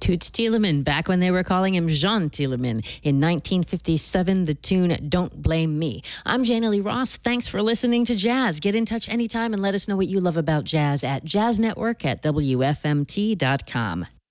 Toots Thielemans, back when they were calling him Jean Thielemans. In 1957, the tune Don't Blame Me. I'm Jana Lee Ross. Thanks for listening to Jazz. Get in touch anytime and let us know what you love about jazz at jazznetwork@wfmt.com.